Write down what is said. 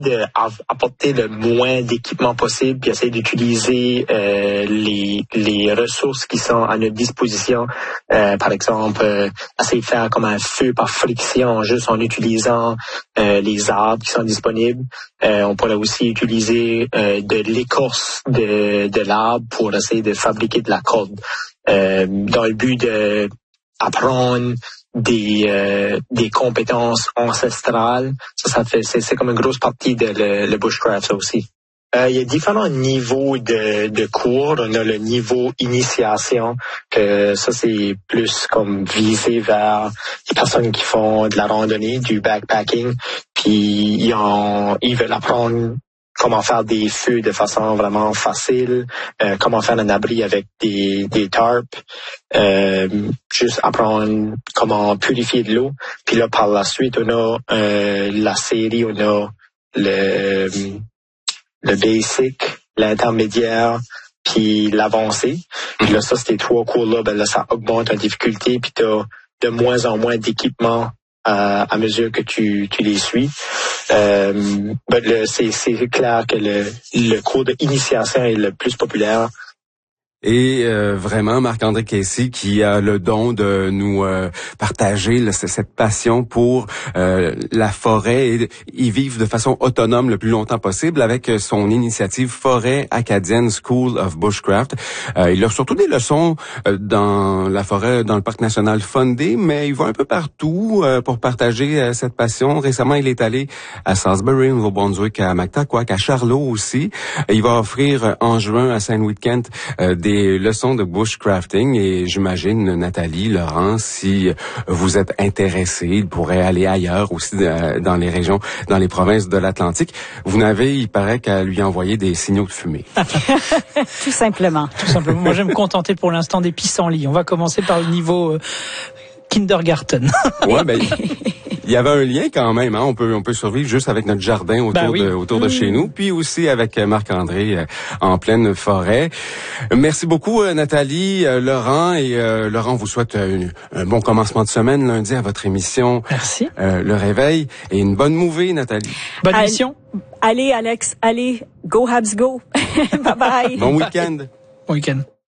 d'apporter le moins d'équipement possible, puis essayer d'utiliser les ressources qui sont à notre disposition. Par exemple, essayer de faire comme un feu par friction, juste en utilisant les arbres qui sont disponibles. On pourrait aussi utiliser de l'écorce de l'arbre pour essayer de fabriquer de la corde. Dans le but de apprendre des compétences ancestrales. C'est comme une grosse partie de le bushcraft, ça aussi. Il y a différents niveaux de cours. On a le niveau initiation, que ça c'est plus comme visé vers les personnes qui font de la randonnée, du backpacking, puis ils veulent apprendre comment faire des feux de façon vraiment facile, comment faire un abri avec des tarps, juste apprendre comment purifier de l'eau. Puis là, par la suite, on a la série, on a le basic, l'intermédiaire, puis l'avancé. Puis là, ça, ces 3 cours-là, là, ça augmente la difficulté, puis t'as de moins en moins d'équipements à mesure que tu les suis. C'est clair que le cours d'initiation est le plus populaire. Et vraiment, Marc-André Casey qui a le don de nous partager cette passion pour la forêt et y vivre de façon autonome le plus longtemps possible avec son initiative Forêt Acadienne School of Bushcraft. Il a surtout des leçons dans la forêt, dans le parc national Fundy, mais il va un peu partout pour partager cette passion. Récemment, il est allé à Salisbury, au Nouveau-Brunswick, à Mactaquac, à Charlot aussi. Il va offrir en juin à Saint-Louis-de-Kent des leçons de bushcrafting et j'imagine, Nathalie, Laurent, si vous êtes intéressés, il pourrait aller ailleurs aussi dans les régions, dans les provinces de l'Atlantique. Vous n'avez, il paraît, qu'à lui envoyer des signaux de fumée. Tout simplement. Tout simplement. Moi, je vais me contenter pour l'instant des pissenlits. On va commencer par le niveau kindergarten. Ouais, ben, il y avait un lien quand même, hein. On peut survivre juste avec notre jardin autour de chez nous, puis aussi avec Marc-André en pleine forêt. Merci beaucoup Nathalie, Laurent et Laurent vous souhaite un bon commencement de semaine lundi à votre émission. Merci. Le réveil et une bonne movie Nathalie. Bonne émission. Allez Alex, allez, go Habs go. Bye bye. Bon week-end. Bon week-end.